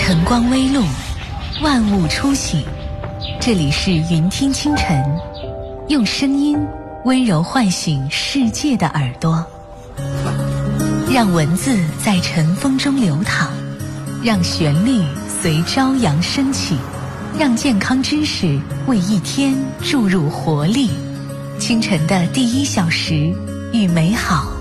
晨光微露，万物初醒。这里是云听清晨，用声音温柔唤醒世界的耳朵，让文字在晨风中流淌，让旋律随朝阳升起，让健康知识为一天注入活力。清晨的第一小时，与美好